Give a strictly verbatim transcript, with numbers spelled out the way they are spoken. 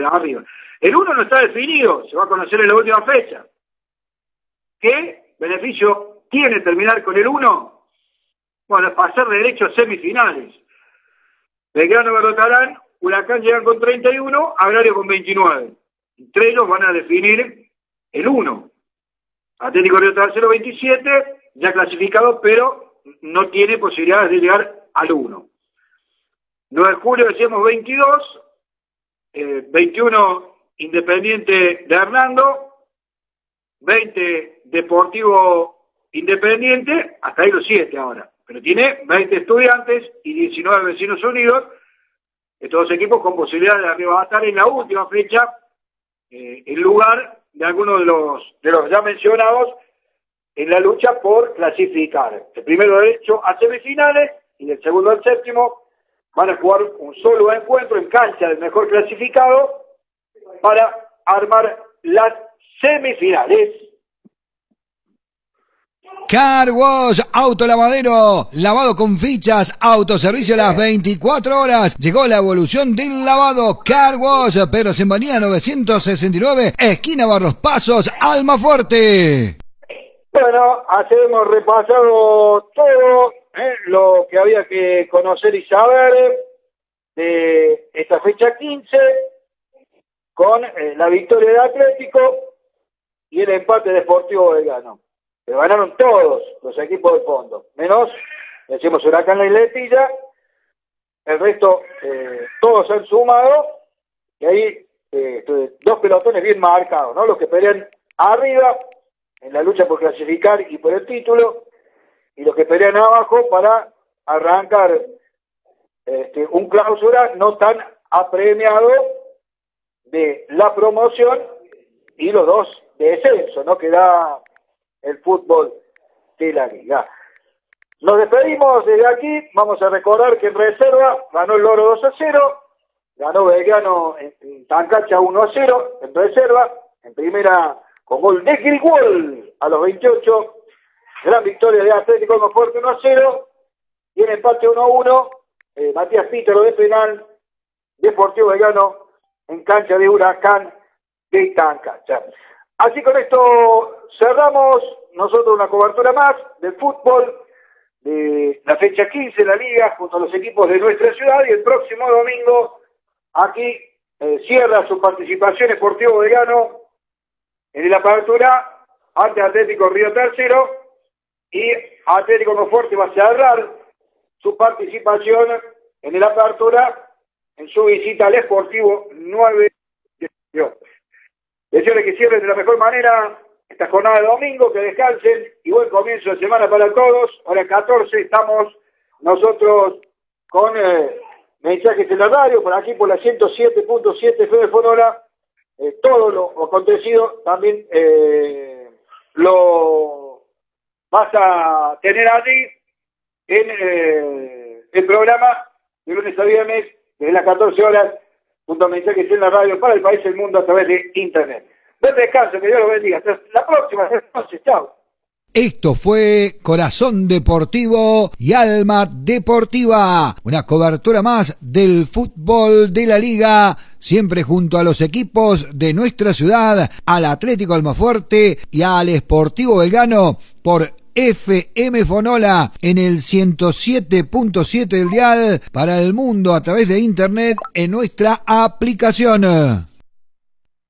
de arriba. El uno no está definido, se va a conocer en la última fecha. ¿Qué beneficio tiene terminar con el uno? Bueno, pasar derecho a semifinales. Belgrano derrotarán, Huracán llegan con treinta y uno, Agrario con veintinueve. Entre ellos van a definir el uno. Atlético Río Tercero veintisiete, ya clasificado, pero no tiene posibilidades de llegar al uno. nueve de julio decíamos veintidós, eh, veintiuno Independiente de Hernando, veinte Deportivo Independiente, hasta ahí los siete ahora, pero tiene veinte Estudiantes y diecinueve Vecinos Unidos, estos dos equipos con posibilidad de arrebatar en la última fecha eh, el lugar de algunos de los, de los ya mencionados en la lucha por clasificar. El primero derecho a semifinales y el segundo al séptimo van a jugar un solo encuentro en cancha del mejor clasificado para armar las semifinales. Car Wash, autolavadero, lavado con fichas, autoservicio a las veinticuatro horas. Llegó la evolución del lavado. Car Wash, Pedro Sembanía novecientos sesenta y nueve, esquina Barros Pasos, Almafuerte. Bueno, así hemos repasado todo eh, lo que había que conocer y saber de esta fecha quince, con eh, la victoria de Atlético y el empate de Sportivo Belgrano. Que ganaron todos los equipos del fondo, menos, decimos, Huracán La Isletilla. El resto, eh, todos han sumado, y hay eh, dos pelotones bien marcados, ¿no? Los que pelean arriba en la lucha por clasificar y por el título, y los que pelean abajo para arrancar este, un clausura no tan apremiado de la promoción, y los dos de descenso, ¿no? Que da el fútbol de la liga. Nos despedimos desde aquí. Vamos a recordar que en reserva ganó el Loro dos a cero, ganó Belgrano en, en Tancacha uno a cero en reserva, en primera con gol de Grigol a los veintiocho, gran victoria de Atlético Almafuerte uno a cero, y en empate uno a uno, eh, Matías Pítero de penal, Deportivo Belgrano en cancha de Huracán de Tancacha. Así con esto cerramos nosotros una cobertura más del fútbol de la fecha quince de la liga junto a los equipos de nuestra ciudad, y el próximo domingo aquí eh, cierra su participación Sportivo Belgrano en la apertura ante Atlético Río Tercero, y Atlético Almafuerte va a cerrar su participación en la apertura en su visita al Sportivo nueve de julio. Desearles que cierren de la mejor manera esta jornada de domingo, que descansen y buen comienzo de semana para todos. Hora catorce estamos nosotros con eh, mensajes en la radio, por aquí por la ciento siete punto siete F M Fonola. Eh, todo lo acontecido también eh, lo vas a tener allí en eh, el programa de lunes a viernes desde las catorce horas, junto a mensajes en la radio para el país y el mundo a través de internet. Buen descanso, que Dios los bendiga. Hasta la próxima. Entonces, chao. Esto fue Corazón Deportivo y Alma Deportiva, una cobertura más del fútbol de la liga, siempre junto a los equipos de nuestra ciudad, al Atlético Almafuerte y al Sportivo Belgrano, por F M Fonola en el ciento siete punto siete del dial, para el mundo a través de internet en nuestra aplicación.